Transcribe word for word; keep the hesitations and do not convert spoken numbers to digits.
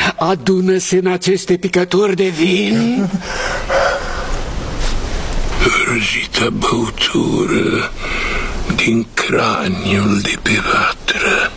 adună-se în aceste picături de vin Urzită băutură din craniul de pe vatră.